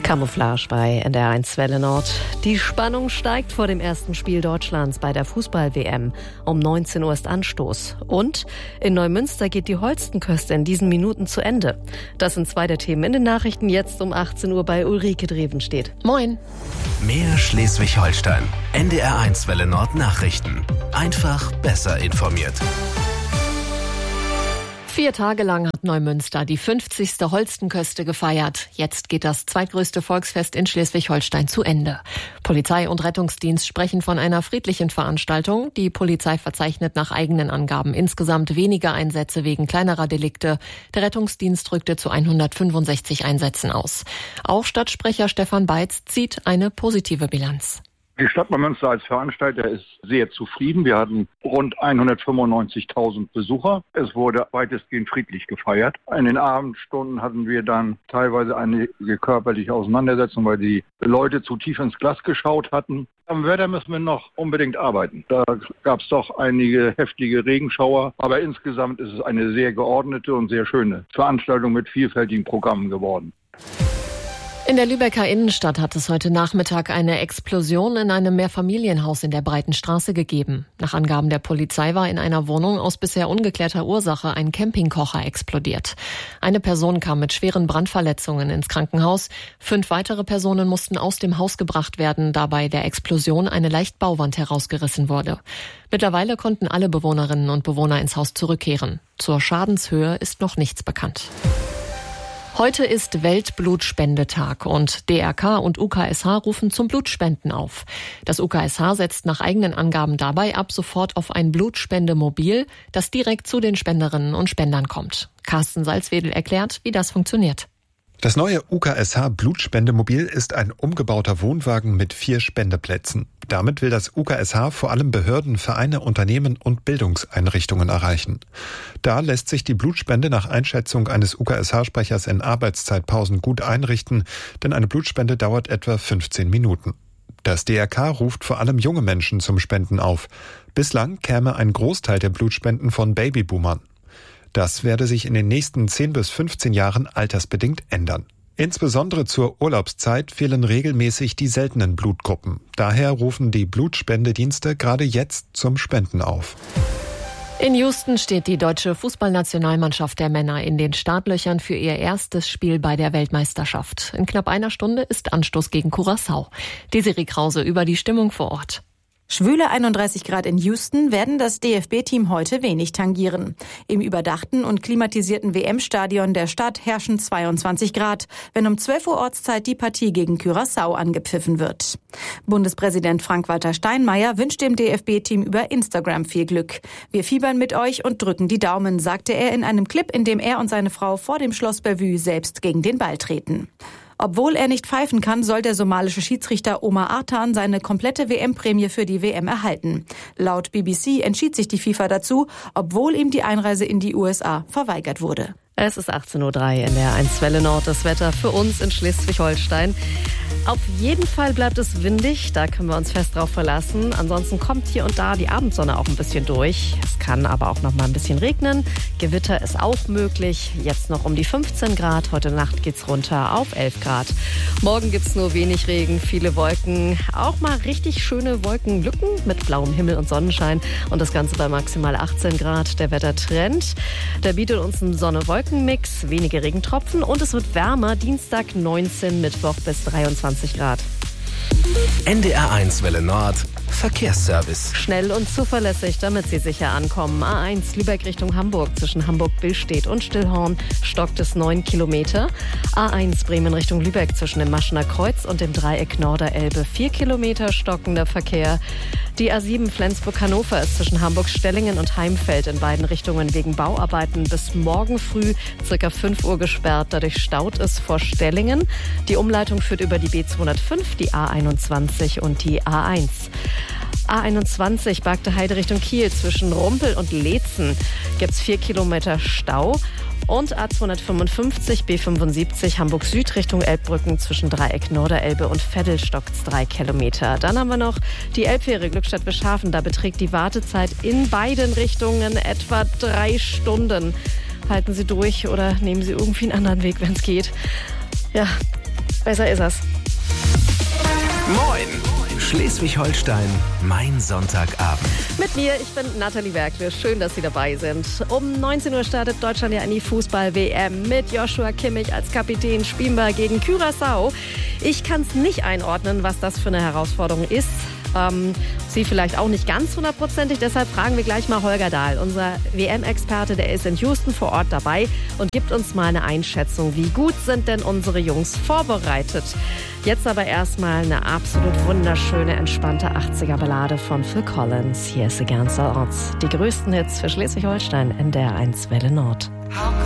Camouflage bei NDR1 Welle Nord. Die Spannung steigt vor dem ersten Spiel Deutschlands bei der Fußball-WM. Um 19 Uhr ist Anstoß. Und in Neumünster geht die Holstenköste in diesen Minuten zu Ende. Das sind zwei der Themen in den Nachrichten. Jetzt um 18 Uhr bei Ulrike Drevenstedt. Moin. Mehr Schleswig-Holstein. NDR1 Welle Nord Nachrichten. Einfach besser informiert. 4 Tage lang hat Neumünster die 50. Holstenköste gefeiert. Jetzt geht das zweitgrößte Volksfest in Schleswig-Holstein zu Ende. Polizei und Rettungsdienst sprechen von einer friedlichen Veranstaltung. Die Polizei verzeichnet nach eigenen Angaben insgesamt weniger Einsätze wegen kleinerer Delikte. Der Rettungsdienst rückte zu 165 Einsätzen aus. Auch Stadtsprecher Stefan Beitz zieht eine positive Bilanz. Die Stadt Neumünster als Veranstalter ist sehr zufrieden. Wir hatten rund 195.000 Besucher. Es wurde weitestgehend friedlich gefeiert. In den Abendstunden hatten wir dann teilweise eine körperliche Auseinandersetzung, weil die Leute zu tief ins Glas geschaut hatten. Am Wetter müssen wir noch unbedingt arbeiten. Da gab es doch einige heftige Regenschauer. Aber insgesamt ist es eine sehr geordnete und sehr schöne Veranstaltung mit vielfältigen Programmen geworden. In der Lübecker Innenstadt hat es heute Nachmittag eine Explosion in einem Mehrfamilienhaus in der Breiten Straße gegeben. Nach Angaben der Polizei war in einer Wohnung aus bisher ungeklärter Ursache ein Campingkocher explodiert. Eine Person kam mit schweren Brandverletzungen ins Krankenhaus. 5 weitere Personen mussten aus dem Haus gebracht werden, da bei der Explosion eine Leichtbauwand herausgerissen wurde. Mittlerweile konnten alle Bewohnerinnen und Bewohner ins Haus zurückkehren. Zur Schadenshöhe ist noch nichts bekannt. Heute ist Weltblutspendetag und DRK und UKSH rufen zum Blutspenden auf. Das UKSH setzt nach eigenen Angaben dabei ab sofort auf ein Blutspendemobil, das direkt zu den Spenderinnen und Spendern kommt. Carsten Salzwedel erklärt, wie das funktioniert. Das neue UKSH Blutspendemobil ist ein umgebauter Wohnwagen mit 4 Spendeplätzen. Damit will das UKSH vor allem Behörden, Vereine, Unternehmen und Bildungseinrichtungen erreichen. Da lässt sich die Blutspende nach Einschätzung eines UKSH-Sprechers in Arbeitszeitpausen gut einrichten, denn eine Blutspende dauert etwa 15 Minuten. Das DRK ruft vor allem junge Menschen zum Spenden auf. Bislang käme ein Großteil der Blutspenden von Babyboomern. Das werde sich in den nächsten 10 bis 15 Jahren altersbedingt ändern. Insbesondere zur Urlaubszeit fehlen regelmäßig die seltenen Blutgruppen. Daher rufen die Blutspendedienste gerade jetzt zum Spenden auf. In Houston steht die deutsche Fußballnationalmannschaft der Männer in den Startlöchern für ihr erstes Spiel bei der Weltmeisterschaft. In knapp einer Stunde ist Anstoß gegen Curaçao. Desiree Krause über die Stimmung vor Ort. Schwüle 31 Grad in Houston werden das DFB-Team heute wenig tangieren. Im überdachten und klimatisierten WM-Stadion der Stadt herrschen 22 Grad, wenn um 12 Uhr Ortszeit die Partie gegen Curaçao angepfiffen wird. Bundespräsident Frank-Walter Steinmeier wünscht dem DFB-Team über Instagram viel Glück. Wir fiebern mit euch und drücken die Daumen, sagte er in einem Clip, in dem er und seine Frau vor dem Schloss Bellevue selbst gegen den Ball treten. Obwohl er nicht pfeifen kann, soll der somalische Schiedsrichter Omar Artan seine komplette WM-Prämie für die WM erhalten. Laut BBC entschied sich die FIFA dazu, obwohl ihm die Einreise in die USA verweigert wurde. Es ist 18:03 Uhr in der 1 Welle Nord. Das Wetter für uns in Schleswig-Holstein. Auf jeden Fall bleibt es windig, da können wir uns fest drauf verlassen. Ansonsten kommt hier und da die Abendsonne auch ein bisschen durch. Es kann aber auch noch mal ein bisschen regnen. Gewitter ist auch möglich. Jetzt noch um die 15 Grad. Heute Nacht geht's runter auf 11 Grad. Morgen gibt's nur wenig Regen, viele Wolken. Auch mal richtig schöne Wolkenlücken mit blauem Himmel und Sonnenschein. Und das Ganze bei maximal 18 Grad. Der Wettertrend, der bietet uns einen Sonne-Wolken-Mix, wenige Regentropfen und es wird wärmer. Dienstag 19, Mittwoch bis 23 Grad. NDR1 Welle Nord Verkehrsservice. Schnell und zuverlässig, damit Sie sicher ankommen. A1 Lübeck Richtung Hamburg. Zwischen Hamburg-Billstedt und Stillhorn stockt es 9 Kilometer. A1 Bremen Richtung Lübeck zwischen dem Maschener Kreuz und dem Dreieck Norderelbe 4 Kilometer stockender Verkehr. Die A7 Flensburg-Hannover ist zwischen Hamburg-Stellingen und Heimfeld in beiden Richtungen wegen Bauarbeiten bis morgen früh ca. 5 Uhr gesperrt. Dadurch staut es vor Stellingen. Die Umleitung führt über die B205, die A21 und die A1. A21 Bargte Heide Richtung Kiel zwischen Rumpel und Leetzen gibt's 4 Kilometer Stau. Und A255 B75 Hamburg Süd Richtung Elbbrücken zwischen Dreieck Norderelbe und Veddel stockt's 3 Kilometer. Dann haben wir noch die Elbfähre Glückstadt-Bischhafen. Da beträgt die Wartezeit in beiden Richtungen etwa 3 Stunden. Halten Sie durch oder nehmen Sie irgendwie einen anderen Weg, wenn es geht. Ja, Besser ist es. Moin! Schleswig-Holstein, mein Sonntagabend. Mit mir, ich bin Nathalie Werkle. Schön, dass Sie dabei sind. Um 19 Uhr startet Deutschland ja in die Fußball-WM. Mit Joshua Kimmich als Kapitän spielen wir gegen Curaçao. Ich kann es nicht einordnen, was das für eine Herausforderung ist. Sie vielleicht auch nicht ganz hundertprozentig. Deshalb fragen wir gleich mal Holger Dahl, unser WM-Experte, der ist in Houston vor Ort dabei und gibt uns mal eine Einschätzung. Wie gut sind denn unsere Jungs vorbereitet? Jetzt aber erstmal eine absolut wunderschöne, entspannte 80er-Ballade von Phil Collins. Hier ist Against All Odds. Die größten Hits für Schleswig-Holstein in der 1 Welle Nord.